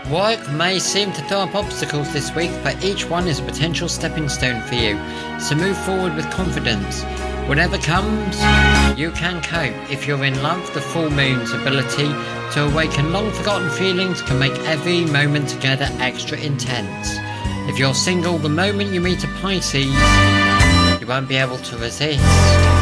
Work may seem to throw up obstacles this week, but each one is a potential stepping stone for you. So move forward with confidence. Whatever comes, you can cope. If you're in love, the full moon's ability to awaken long-forgotten feelings can make every moment together extra intense. If you're single, the moment you meet a Pisces, you won't be able to resist.